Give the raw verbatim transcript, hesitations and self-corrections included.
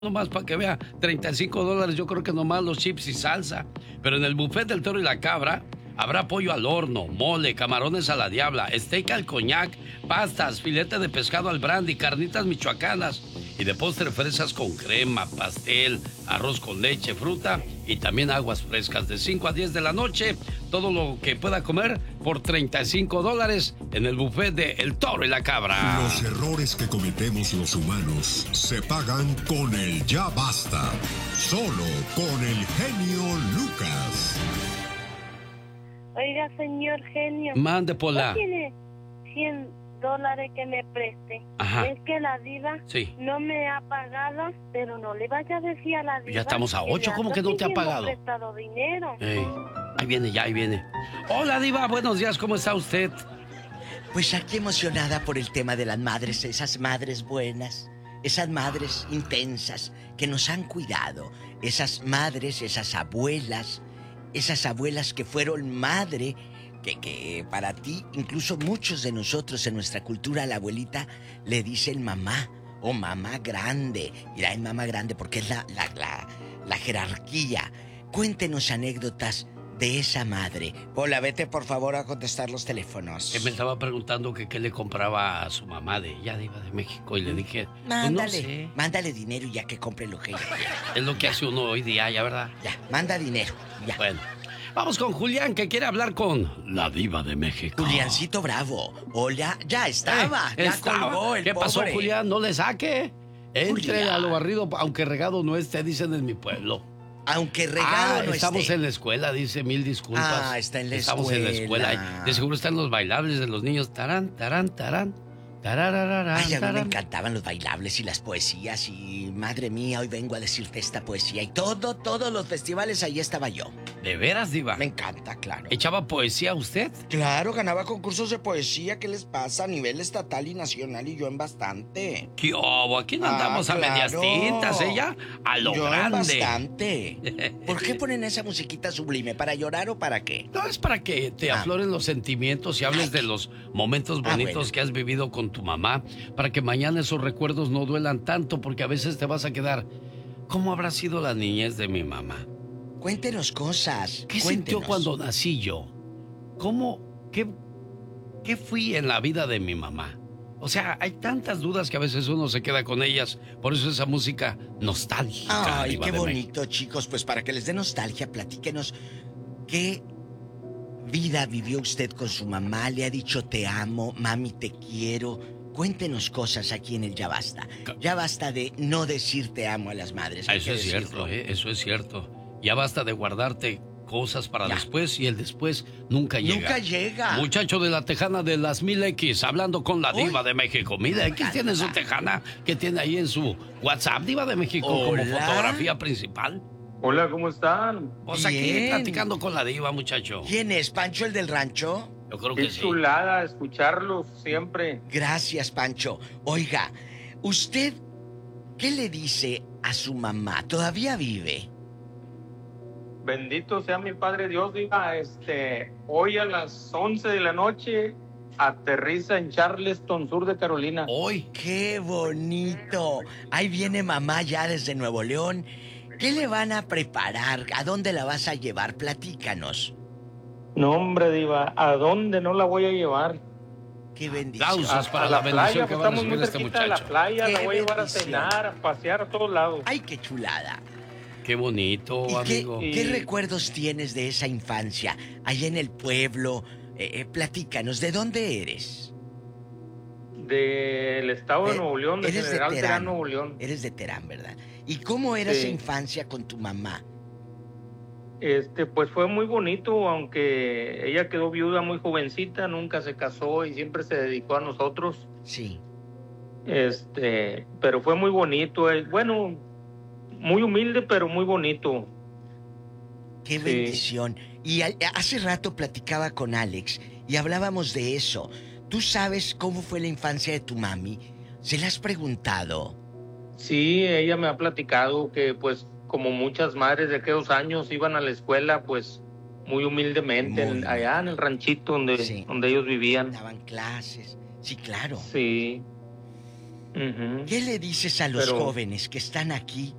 Nomás para que vea, treinta y cinco dólares, yo creo que nomás los chips y salsa. Pero en el buffet del Toro y la Cabra habrá pollo al horno, mole, camarones a la diabla, steak al coñac, pastas, filete de pescado al brandy, carnitas michoacanas y de postre fresas con crema, pastel, arroz con leche, fruta y también aguas frescas de cinco a diez de la noche. Todo lo que pueda comer por treinta y cinco dólares en el buffet de El Toro y la Cabra. Los errores que cometemos los humanos se pagan con el ya basta. Solo con el genio Lucas. Oiga, señor genio. Mande, Pola. ¿No tiene cien dólares que me preste? Ajá. Es que la diva sí. no me ha pagado, pero no le vaya a decir a la diva. Ya estamos a ocho, ¿cómo que no te ha pagado? Prestado dinero. Ey, ahí viene, ya, ahí viene. Hola, diva, buenos días, ¿cómo está usted? Pues aquí emocionada por el tema de las madres, esas madres buenas, esas madres intensas que nos han cuidado, esas madres, esas abuelas, esas abuelas que fueron madre, que, que para ti, incluso muchos de nosotros en nuestra cultura, a la abuelita le dicen mamá o mamá grande. Y la mamá grande porque es la, la, la, la jerarquía. Cuéntenos anécdotas de esa madre. Pola, vete por favor a contestar los teléfonos. Que me estaba preguntando que qué le compraba a su mamá de ella, diva de México, y le dije, Mándale, pues no sé. mándale dinero y ya que compre lo que ella quiera. Es lo que hace uno hoy día, ya, ¿verdad? Ya, manda dinero, ya. Bueno, vamos con Julián, que quiere hablar con la diva de México. Juliancito Bravo. Hola, ya estaba, Eh, ya estaba. colgó el ¿Qué pasó, pobre. Julián? No le saque. Entre Julián. a lo barrido, aunque regado no esté, dicen en mi pueblo. Aunque regado ah, no estamos esté. en la escuela, dice, mil disculpas. Ah, está en la estamos escuela. en la escuela. De seguro están los bailables de los niños. Tarán, tarán, tarán. Tararararán, Ay, a mí me tarán. encantaban los bailables y las poesías y madre mía, hoy vengo a decirte esta poesía y todo, todos los festivales ahí estaba yo. ¿De veras, diva? Me encanta, claro. ¿Echaba poesía usted? Claro, ganaba concursos de poesía, ¿qué les pasa? A nivel estatal y nacional y yo en bastante. ¿Qué hubo? Aquí no andamos Ah, a medias claro. tintas, ella a lo yo grande. en bastante. ¿Por qué ponen esa musiquita sublime? ¿Para llorar o para qué? No, es para que te Ah. afloren los sentimientos y hables de los momentos Ah, bonitos bueno. que has vivido con tu mamá, para que mañana esos recuerdos no duelan tanto, porque a veces te vas a quedar, ¿cómo habrá sido la niñez de mi mamá? Cuéntenos cosas. ¿Qué cuéntenos. sintió cuando nací yo? ¿Cómo, qué, qué fui en la vida de mi mamá? O sea, hay tantas dudas que a veces uno se queda con ellas, por eso esa música nostálgica. Ay, Diva qué de bonito, chicos. Pues para que les dé nostalgia, platíquenos qué vida vivió usted con su mamá. Le ha dicho te amo, mami te quiero. Cuéntenos cosas aquí en el Ya Basta. Ya basta de no decir te amo a las madres. Ah, hay eso que es decirlo. cierto, ¿eh? Eso es cierto. Ya basta de guardarte cosas para Ya. después y el después nunca llega. Nunca llega. Muchacho de la tejana de las mil X, hablando con la Uy. diva de México. Mil X tiene su tejana que tiene ahí en su WhatsApp, diva de México, como Hola. fotografía principal. Hola, ¿cómo están? Pues aquí Bien. platicando con la diva, muchacho. ¿Quién es? ¿Pancho el del rancho? Yo creo Qué que sí. chulada escucharlos siempre. Gracias, Pancho. Oiga, ¿usted qué le dice a su mamá? ¿Todavía vive? Bendito sea mi Padre Dios, diga, este, hoy a las once de la noche aterriza en Charleston, sur de Carolina. Hoy. ¡Qué bonito! Ahí viene mamá ya desde Nuevo León. ¿Qué le van a preparar? ¿A dónde la vas a llevar? Platícanos. No, hombre, diva, ¿a dónde no la voy a llevar? ¡Qué bendición! Aplausos para a la la bendición playa, que pues va a estamos muy recibir este cerquita de la muchacho. playa, Qué la voy a llevar bendición. a cenar, a pasear a todos lados. ¡Ay, qué chulada! Qué bonito, ¿Y qué, amigo. qué recuerdos tienes de esa infancia? Allá en el pueblo. Eh, eh, platícanos, ¿de dónde eres? Del estado de Eh, Nuevo León, de eres de General Terán. Terán, Nuevo León. Eres de Terán, ¿verdad? ¿Y cómo era Sí. esa infancia con tu mamá? Este, pues fue muy bonito, aunque ella quedó viuda muy jovencita, nunca se casó y siempre se dedicó a nosotros. Sí. Este, pero fue muy bonito, eh, bueno, muy humilde, pero muy bonito. ¡Qué Sí. bendición! Y a- hace rato platicaba con Alex y hablábamos de eso. ¿Tú sabes cómo fue la infancia de tu mami? ¿Se la has preguntado? Sí, ella me ha platicado que pues como muchas madres de aquellos años iban a la escuela pues muy humildemente, Muy en- allá en el ranchito donde, Sí. donde ellos vivían. Daban clases. Sí, claro. Sí. Ujú. ¿Qué le dices a los Pero- jóvenes que están aquí